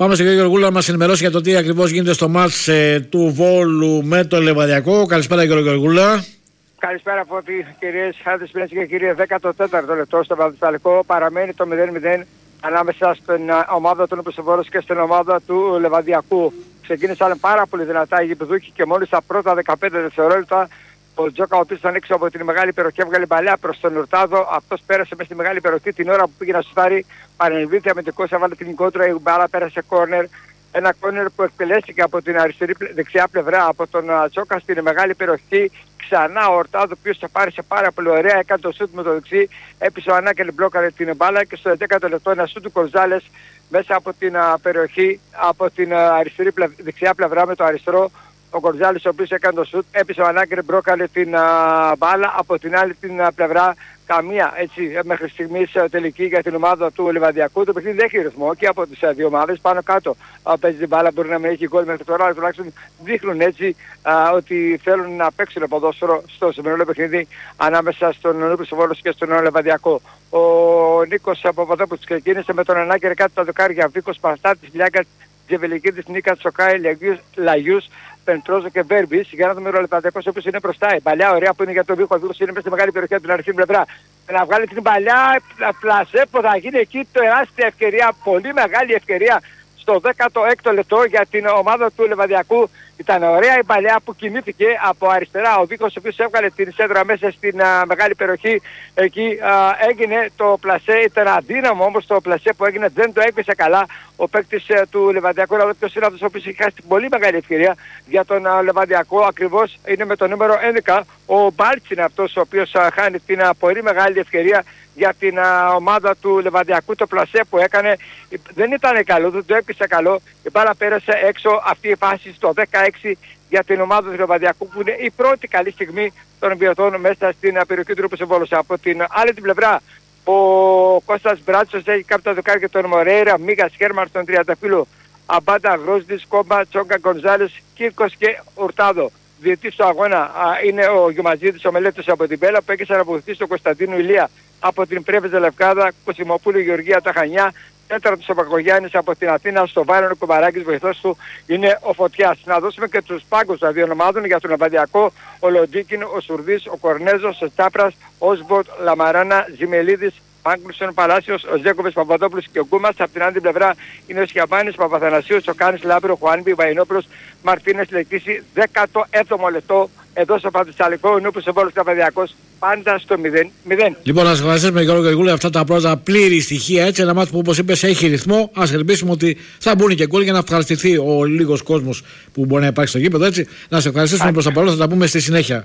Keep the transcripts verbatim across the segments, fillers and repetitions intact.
Πάμε στον κύριο Γεωργούλα να μας ενημερώσει για το τι ακριβώς γίνεται στο μάτς ε, του Βόλου με το Λεβαδιακό. Καλησπέρα κύριο Γεωργούλα. Καλησπέρα από ό,τι κυρίες Χάδες και κύριε. δέκατο τέταρτο λεπτό στο Παδισταλικό παραμένει το μηδέν μηδέν ανάμεσα στην ομάδα του Νοπισοβόρος και στην ομάδα του Λεβαδιακού. Ξεκίνησαν πάρα πολύ δυνατά οι γηπεδούχοι και μόλις τα πρώτα δεκαπέντε δευτερόλεπτα ο Τζόκα, ο οποίος ήταν έξω από την μεγάλη περιοχή, έβγαλε παλιά προς τον Ουρτάδο. Αυτός πέρασε μέσα στη μεγάλη περιοχή την ώρα που πήγε να σουτάρει. Παρενεβήθη αμυντικός, έβαλε την κόντρα, η μπάλα πέρασε κόρνερ. Ένα κόρνερ που εκτελέστηκε από την αριστερή δεξιά πλευρά από τον Τζόκα στην μεγάλη περιοχή. Ξανά ο Ορτάδο, ο οποίος θα πάρει σε πάρα πολύ ωραία, έκανε το σούτ με το δεξί, έπεισε ο Ανάκελ, μπλόκαρε την μπάλα και στο δέκατο λεπτό ένα σούτ του Κονζάλες μέσα από την uh, περιοχή, από την uh, αριστερή πλευ... δεξιά πλευρά με το αριστερό. Ο Κονζάλης, ο οποίος έκανε το σούτ, έπεισε ο Ανάκελ, μπλόκαρε την uh, μπάλα, από την άλλη την uh, πλευρά. Καμία έτσι μέχρι στιγμής τελική για την ομάδα του Λιβαδιακού. Το παιχνίδι δεν έχει ρυθμό και από τις δύο ομάδες. Πάνω κάτω α, παίζει την μπάλα, μπορεί να μην έχει γκολ μέχρι τώρα, αλλά τουλάχιστον δείχνουν έτσι α, ότι θέλουν να παίξουν ποδόσφαιρο στο σημερινό παιχνίδι ανάμεσα στον Νούπης Βόλος και στον Λιβαδιακό. Ο Νίκος Παπαδόπουλος ξεκίνησε με τον Ανάκερ κάτω τα δοκάρια, Βίκος Παστάτης, Λιάγκας, Τζεβελικίδης, Νίκας, Τσοκάη, Λαγιούς, Πεντρόζο και Βέρμπης, για να δούμε ο Λιβαδιακός, ο οποίος είναι μπροστά. Η παλιά ωραία που είναι για τον Βίκο, ο Βίκος είναι μέσα στη μεγάλη περιοχή από την αριστερή πλευρά. Να βγάλει την παλιά πλασέ που θα γίνει εκεί τεράστια ευκαιρία, πολύ μεγάλη ευκαιρία στο δέκατο έκτο λεπτό για την ομάδα του Λιβαδιακού. Ήταν ωραία η παλιά που κινήθηκε από αριστερά. Ο Βίκος, ο οποίος έβγαλε την σέντρα μέσα στην α, μεγάλη περιοχή. Εκεί α, έγινε το πλασέ, ήταν αδύναμο όμως το πλασέ που έγινε, δεν το έπεισε καλά ο παίκτης ε, του Λιβαδιακού. Να δω ποιος είναι αυτός ο οποίος έχει χάσει την πολύ μεγάλη ευκαιρία για τον α, Λιβαδιακό. Ακριβώς είναι με το νούμερο έντεκα. Ο Μπάλτς είναι αυτός ο οποίος α, χάνει την α, πολύ μεγάλη ευκαιρία για την α, ομάδα του Λιβαδιακού. Το πλασέ που έκανε δεν ήταν καλό, δεν το έπεισε καλό. Η μπάλα πέρασε έξω, αυτή η φάση στο δεκαέξι για την ομάδα του Λιβαδιακού, που είναι η πρώτη καλή στιγμή των ποιοτών μέσα στην περιοχή του Νούπης Βόλος. Από την άλλη την πλευρά ο Κώστας Μπράτσος έχει κάποια τα δοκάρια των Μορέιρα, Μίγας, Χέρμαν, τον Τριανταφύλλου, Αμπάντα, Γρόσδης, Κόμπα, Τσόγκα, Γκονζάλες, Κύρκος και Ουρτάδο. Διετής στο αγώνα α, είναι ο Γιουμαζίδης, ο Μελέτης από την Πέλα, που έχει να βοηθήσει τον Κωνσταντίνο Ηλία από την Πρέβεζα Λευκάδα, Κωσιμοπούλου Γεωργία τα Χανιά, τέταρτος ο Πακογιάννης από την Αθήνα, στο Βάρον ο Κουμπαράκης, βοηθός του είναι ο Φωτιάς. Να δώσουμε και τους πάγκους των δύο ομάδων για τον Λιβαδιακό, ο Λοντίκιν, ο Σουρδής, ο Κορνέζος, ο Τσάπρας, ο Σμποτ, Λαμαράνα, Ζημελίδης, Μάγκλουσον, Παλάσιος, ο Ζέκοβες, Παπαδόπουλος και ο Γκούμας. Από την άλλη πλευρά είναι ο Σιαμπάνης, Παπαθανασίος, ο Κάνης, Λάμπρο, Χουάνμπι, Βαϊνόπουλος, Μαρτίνες, Λεκτήση. δέκατο έβδομο λεπτό εδώ στο Παδισταλικό, ο Νούπης Βόλος Λιβαδιακός πάντα στο μηδέν μηδέν. Λοιπόν, να σας ευχαριστήσουμε Γιώργο Γεωργούλη αυτά τα πρώτα πλήρη στοιχεία. Έτσι, ένα μάτι που όπως είπες έχει ρυθμό. Ας ελπίσουμε ότι θα μπουν και γκολ για να ευχαριστηθεί ο λίγος κόσμος που μπορεί να υπάρχει στο γήπεδο. Έτσι, να σας ευχαριστήσουμε προς τα παρόν, θα τα πούμε στη συνέχεια.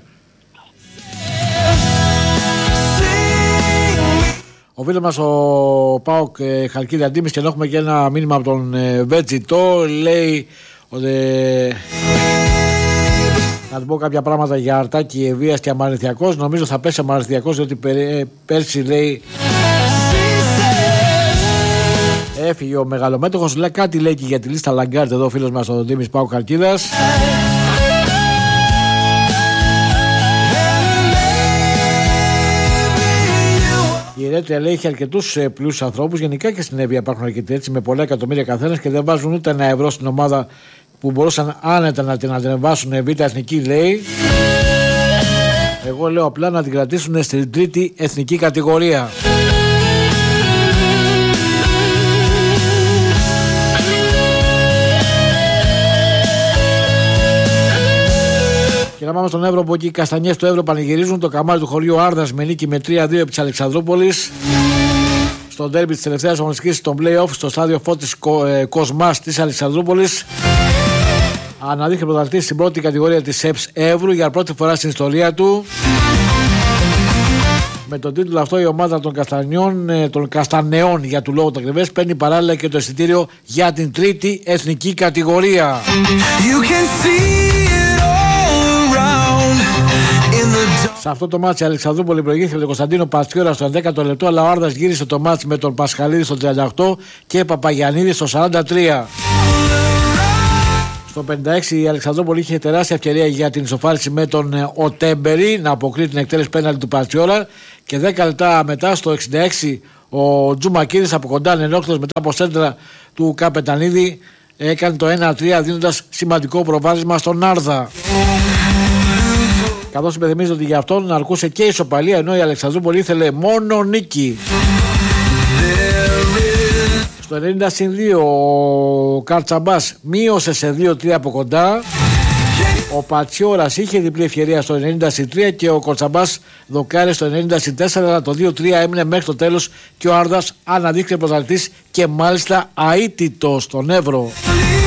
Ο φίλος μας ο Πάοκ ε, Χαλκίδη Αντίμης, και έχουμε και ένα μήνυμα από τον ε, Βέτζιτο. Λέει ότι ε, να του πω κάποια πράγματα για Αρτάκη, Ευβίας και Αμαρινθιακός. Νομίζω θα πέσει Αμαρινθιακός, διότι πε, πέρσι λέει έφυγε ο μεγαλομέτωχος. Λέει κάτι, λέει και για τη λίστα Λαγκάρτ εδώ ο φίλος μας ο Ντίμης Πάοκ Χαλκίδας. Η Ρέτρια λέει έχει αρκετούς ε, πλούσιους ανθρώπους. Γενικά και στην Εύβοια υπάρχουν αρκετοί έτσι, με πολλά εκατομμύρια καθένας, και δεν βάζουν ούτε ένα ευρώ στην ομάδα που μπορούσαν άνετα να την ανεβάσουν β' εθνική, λέει. Εγώ λέω απλά να την κρατήσουν στην τρίτη εθνική κατηγορία. Και να πάμε στον Εύρο, που εκεί οι καστανιές του Εύρο πανηγυρίζουν το καμάρι του χωριού Άρδας με νίκη με τρία δύο επί της Αλεξανδρούπολης στο ντέρμπι της τελευταίας αγωνιστικής των play-off στο στάδιο Φώτης Κοσμάς της Αλεξανδρούπολης. Αναδείχνει πρωταθλητής στην πρώτη κατηγορία της ΕΠΣ Εύρου για πρώτη φορά στην ιστορία του. Με τον τίτλο αυτό η ομάδα των Καστανιών, των Καστανεών για του λόγου το ακριβές, παίρνει παράλληλα και το εισιτήριο για την τρίτη εθνική κατηγορία. Σε αυτό το μάτσι η Αλεξανδρούπολη προηγήθηκε με τον Κωνσταντίνο Πατσιόρα στο δέκατο λεπτό, αλλά ο Άρδας γύρισε το μάτσι με τον Πασχαλίδη στο τριάντα οκτώ και Παπαγιαννίδη στο σαράντα τρία. Στο πενήντα έξι η Αλεξανδρούπολη είχε τεράστια ευκαιρία για την ισοφάριση με τον Οτέμπερη να αποκρίνει την εκτέλεση πέναλτι του Πατσιόρα, και δέκα λεπτά μετά στο εξήντα έξι Ο Τζουμακίδης από κοντά ανενόχλητος μετά από σέντρα του Καπετανίδη έκανε το ένα τρία δίνοντας σημαντικό προβάδισμα στον Άρδα. Καθώς υπενθυμίζω ότι για αυτόν αρκούσε και η ισοπαλία, ενώ η Αλεξανδρούπολη ήθελε μόνο νίκη. Στο ενενήντα συν δύο ο Καρτσαμπάς μείωσε σε δύο τρία από κοντά. Ο Πατσιόρας είχε διπλή ευκαιρία στο ενενήντα συν τρία και ο Κορτσαμπάς δοκάρε στο ενενήντα συν τέσσερα, αλλά το δύο τρία έμεινε μέχρι το τέλος και ο Άρδας αναδείχθηκε πρωταθλητής και μάλιστα αίτητος στον Εύρο.